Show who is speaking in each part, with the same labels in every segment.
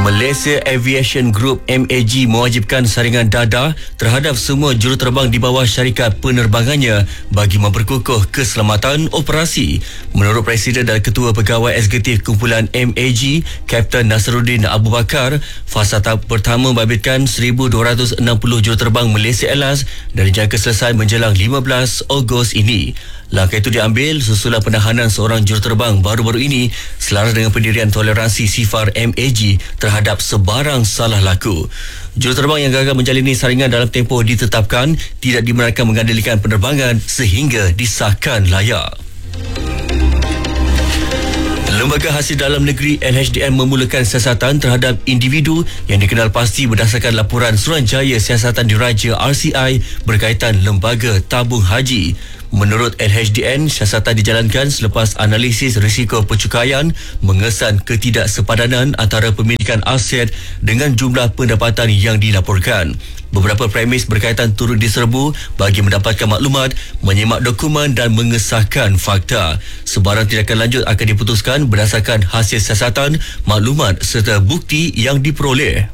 Speaker 1: Malaysia Aviation Group MAG mewajibkan saringan dadah terhadap semua juruterbang di bawah syarikat penerbangannya bagi memperkukuh keselamatan operasi. Menurut Presiden dan Ketua Pegawai Eksekutif Kumpulan MAG, Kapten Nasruddin Abu Bakar, fasa tahap pertama membabitkan 1,260 juruterbang Malaysia Airlines dan dijangka selesai menjelang 15 Ogos ini. Langkah itu diambil susulan penahanan seorang juruterbang baru-baru ini selaras dengan pendirian toleransi sifar MAG terhadap sebarang salah laku. Juruterbang yang gagal menjalani saringan dalam tempoh ditetapkan tidak dibenarkan mengendalikan penerbangan sehingga disahkan layak. Lembaga Hasil Dalam Negeri LHDN memulakan siasatan terhadap individu yang dikenal pasti berdasarkan laporan Suruhanjaya Siasatan Diraja RCI berkaitan lembaga tabung haji. Menurut LHDN, siasatan dijalankan selepas analisis risiko percukaian mengesan ketidaksepadanan antara pemilikan aset dengan jumlah pendapatan yang dilaporkan. Beberapa premis berkaitan turut diserbu bagi mendapatkan maklumat, menyemak dokumen dan mengesahkan fakta. Sebarang tindakan lanjut akan diputuskan berdasarkan hasil siasatan, maklumat serta bukti yang diperoleh.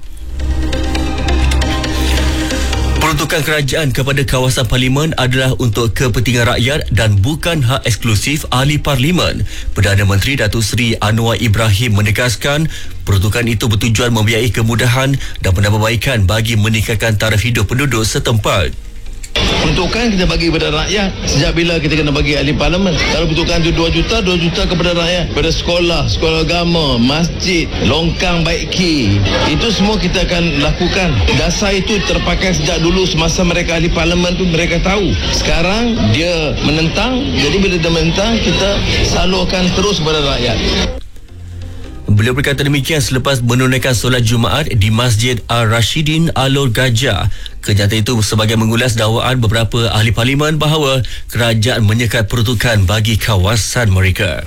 Speaker 1: Peruntukan kerajaan kepada kawasan parlimen adalah untuk kepentingan rakyat dan bukan hak eksklusif ahli parlimen. Perdana Menteri Datuk Seri Anwar Ibrahim menegaskan peruntukan itu bertujuan membiayai kemudahan dan penambahbaikan bagi meningkatkan taraf hidup penduduk setempat.
Speaker 2: Peruntukan kita bagi kepada rakyat. Sejak bila kita kena bagi ahli parlimen? Kalau peruntukan itu 2 juta kepada rakyat. Pada sekolah agama, masjid, longkang baiki. Itu semua kita akan lakukan. Dasar itu terpakai sejak dulu semasa mereka ahli parlimen tu mereka tahu. Sekarang dia menentang. Jadi bila dia menentang, kita salurkan terus kepada rakyat.
Speaker 1: Beliau berkata demikian selepas menunaikan solat Jumaat di Masjid Al-Rashidin Alor Gajah. Kenyataan itu sebagai mengulas dakwaan beberapa ahli parlimen bahawa kerajaan menyekat peruntukan bagi kawasan mereka.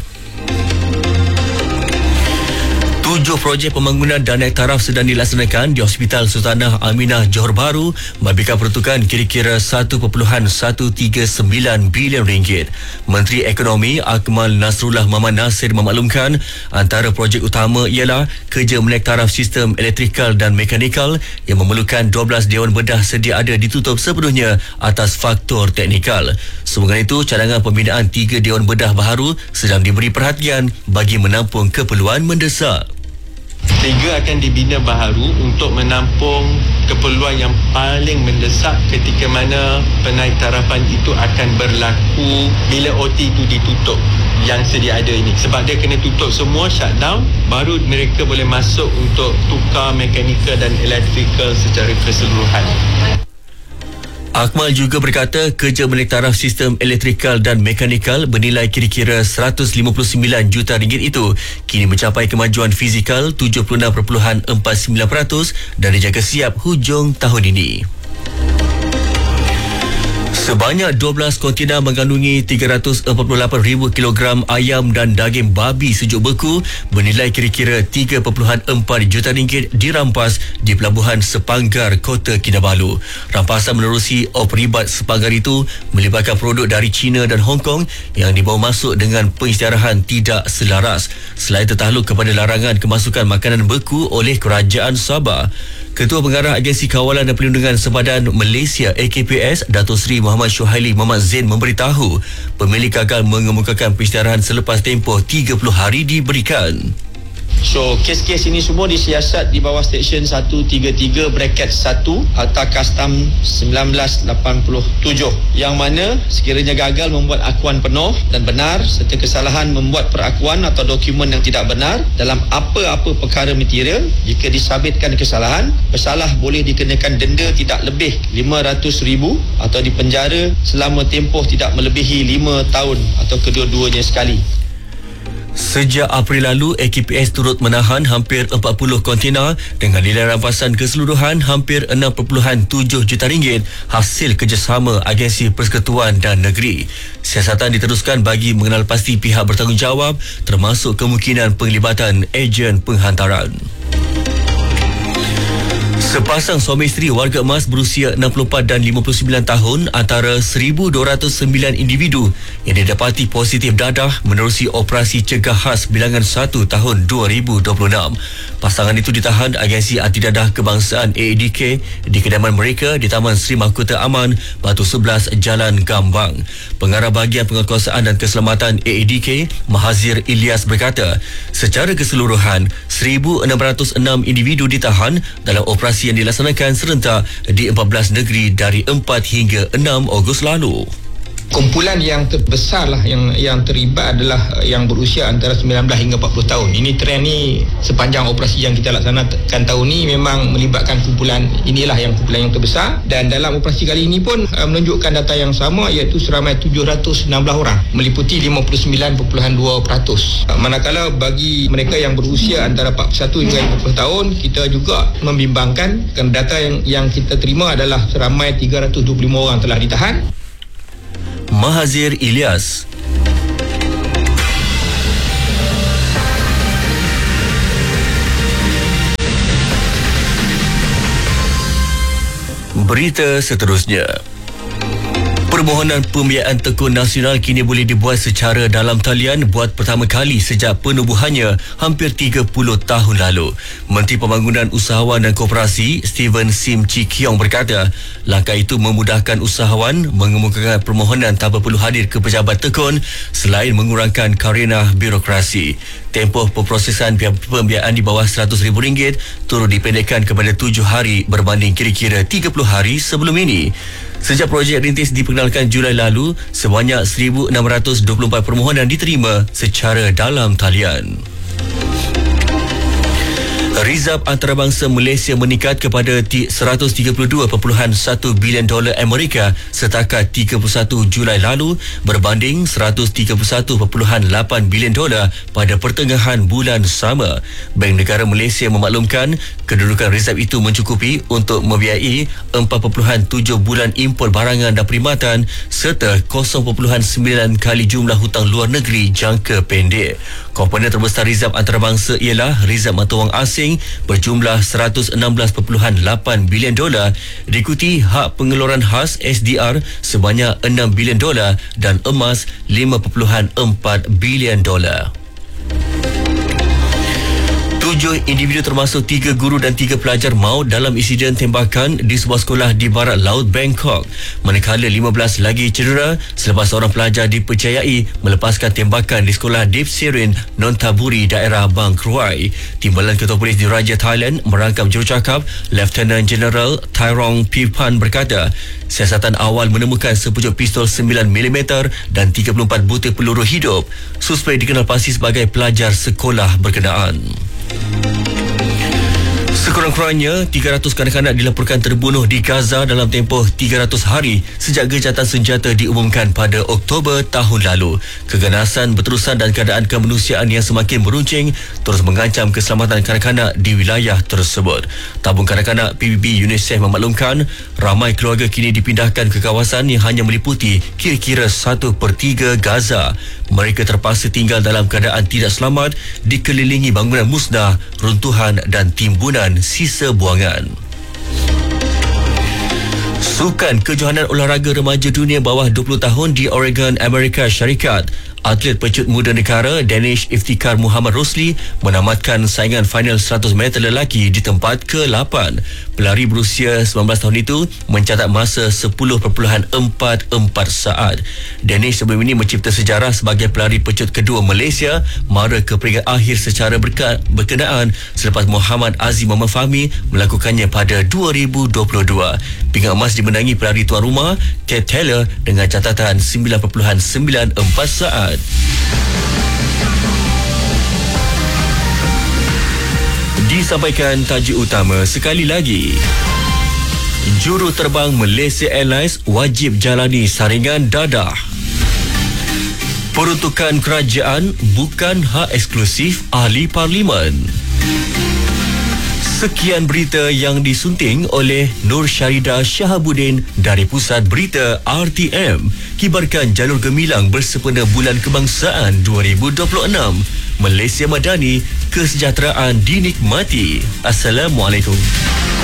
Speaker 1: 7 projek pembangunan dan naik taraf sedang dilaksanakan di Hospital Sultanah Aminah Johor Bahru membabitkan peruntukan kira-kira 1.139 bilion ringgit. Menteri Ekonomi Akmal Nasrullah Muhammad Nasir memaklumkan antara projek utama ialah kerja menaik taraf sistem elektrikal dan mekanikal yang memerlukan 12 dewan bedah sedia ada ditutup sepenuhnya atas faktor teknikal. Sementara itu, cadangan pembinaan 3 dewan bedah baharu sedang diberi perhatian bagi menampung keperluan mendesak.
Speaker 3: 3 akan dibina baharu untuk menampung keperluan yang paling mendesak ketika mana penaiktarapan itu akan berlaku bila OT itu ditutup yang sedia ada ini. Sebab dia kena tutup semua, shutdown, baru mereka boleh masuk untuk tukar mekanikal dan elektrikal secara keseluruhan.
Speaker 1: Akmal juga berkata kerja menaik taraf sistem elektrikal dan mekanikal bernilai kira-kira 159 juta ringgit itu kini mencapai kemajuan fizikal 76.49% dan dijangka siap hujung tahun ini. Sebanyak 12 kontena mengandungi 348,000 kilogram ayam dan daging babi sejuk beku bernilai kira-kira 3.4 juta ringgit dirampas di Pelabuhan Sepanggar, Kota Kinabalu. Rampasan menerusi operibat Sepanggar itu melibatkan produk dari China dan Hong Kong yang dibawa masuk dengan pengisytiharan tidak selaras. Selain tertakluk kepada larangan kemasukan makanan beku oleh Kerajaan Sabah. Ketua Pengarah Agensi Kawalan dan Perlindungan Sempadan Malaysia AKPS, Datuk Seri Muhammad Syuhaili Muhammad Zain memberitahu pemilik gagal mengemukakan pengisytiharan selepas tempoh 30 hari diberikan.
Speaker 4: So, kes-kes ini semua disiasat di bawah Seksyen 133 bracket 1 Akta Kastam 1987 yang mana sekiranya gagal membuat akuan penuh dan benar serta kesalahan membuat perakuan atau dokumen yang tidak benar dalam apa-apa perkara material, jika disabitkan kesalahan, bersalah boleh dikenakan denda tidak lebih RM500,000 atau dipenjara selama tempoh tidak melebihi 5 tahun atau kedua-duanya sekali.
Speaker 1: Sejak April lalu, AKPS turut menahan hampir 40 kontena dengan nilai rampasan keseluruhan hampir 6.7 juta ringgit hasil kerjasama Agensi Persekutuan dan Negeri. Siasatan diteruskan bagi mengenal pasti pihak bertanggungjawab termasuk kemungkinan penglibatan ejen penghantaran. Sepasang suami isteri warga emas berusia 64 dan 59 tahun antara 1,209 individu yang didapati positif dadah menerusi operasi cegah khas bilangan 1 tahun 2026. Pasangan itu ditahan agensi anti dadah kebangsaan AADK di kediaman mereka di Taman Sri Mahkota Aman, Batu 11, Jalan Gambang. Pengarah Bahagian Penguatkuasaan dan Keselamatan AADK, Mahazir Ilyas berkata, secara keseluruhan 1,606 individu ditahan dalam operasi yang dilaksanakan serentak di 14 negeri dari 4 hingga 6 Ogos lalu.
Speaker 5: Kumpulan yang terbesar lah yang terlibat adalah yang berusia antara 19 hingga 40 tahun. Ini trend ni sepanjang operasi yang kita laksanakan tahun ni memang melibatkan kumpulan yang terbesar, dan dalam operasi kali ini pun menunjukkan data yang sama, iaitu seramai 716 orang meliputi 59.2%. Manakala bagi mereka yang berusia antara 41 hingga 50 tahun, kita juga membimbangkan kerana data yang kita terima adalah seramai 325 orang telah ditahan.
Speaker 1: Mahazir Ilyas. Berita seterusnya. Permohonan pembiayaan tekun nasional kini boleh dibuat secara dalam talian buat pertama kali sejak penubuhannya hampir 30 tahun lalu. Menteri Pembangunan Usahawan dan Koperasi Steven Sim Chee Kiong berkata, langkah itu memudahkan usahawan mengemukakan permohonan tanpa perlu hadir ke pejabat tekun selain mengurangkan karena birokrasi. Tempoh pemprosesan pembiayaan di bawah RM100,000 turut dipendekkan kepada 7 hari berbanding kira-kira 30 hari sebelum ini. Sejak projek rintis diperkenalkan Julai lalu, sebanyak 1,624 permohonan diterima secara dalam talian. Rizab antarabangsa Malaysia meningkat kepada $132.1 bilion Amerika setakat 31 Julai lalu berbanding $131.8 bilion pada pertengahan bulan sama. Bank Negara Malaysia memaklumkan kedudukan rizab itu mencukupi untuk membiayai 4.7 bulan import barangan dan perkhidmatan serta 0.9 kali jumlah hutang luar negeri jangka pendek. Komponen terbesar rizab antarabangsa ialah rizab mata wang asing berjumlah $116.8 bilion, diikuti hak pengeluaran khas SDR sebanyak $6 bilion dan emas $5.4 bilion. 7 individu termasuk 3 guru dan 3 pelajar maut dalam insiden tembakan di sebuah sekolah di barat laut Bangkok. Manakala 15 lagi cedera selepas seorang pelajar dipercayai melepaskan tembakan di sekolah Deep Sirin, Nonthaburi, daerah Bang Kroi. Timbalan Ketua Polis Diraja Thailand merangkap jurucakap Lieutenant General Tyrong Pipan berkata, siasatan awal menemukan sepucuk pistol 9mm dan 34 butir peluru hidup. Suspek dikenal pasti sebagai pelajar sekolah berkenaan. Sekurang-kurangnya 300 kanak-kanak dilaporkan terbunuh di Gaza dalam tempoh 300 hari sejak gejatan senjata diumumkan pada Oktober tahun lalu. Keganasan berterusan dan keadaan kemanusiaan yang semakin meruncing terus mengancam keselamatan kanak-kanak di wilayah tersebut. Tabung kanak-kanak PBB UNICEF memaklumkan ramai keluarga kini dipindahkan ke kawasan yang hanya meliputi kira-kira 1/3 Gaza. Mereka terpaksa tinggal dalam keadaan tidak selamat dikelilingi bangunan musnah, runtuhan dan timbunan sisa buangan. Sukan Kejohanan Olahraga Remaja Dunia bawah 20 tahun di Oregon, Amerika Syarikat. Atlet pecut muda negara Danish Iftikhar Muhammad Rosli menamatkan saingan final 100 meter lelaki di tempat ke-8. Pelari berusia 19 tahun itu mencatat masa 10.44 saat. Danish sebelum ini mencipta sejarah sebagai pelari pecut kedua Malaysia mara ke peringkat akhir secara berkenaan selepas Muhammad Azim Muhammad Fahmi melakukannya pada 2022. Pingat emas dimenangi pelari tuan rumah Ted Taylor dengan catatan 9.94 saat. Disampaikan tajuk utama sekali lagi. Juru terbang Malaysia Airlines wajib jalani saringan dadah. Peruntukan kerajaan bukan hak eksklusif ahli parlimen. Sekian berita yang disunting oleh Nur Syarida Shahabuddin dari Pusat Berita RTM. Kibarkan jalur gemilang bersempena Bulan Kebangsaan 2026. Malaysia Madani, kesejahteraan dinikmati. Assalamualaikum.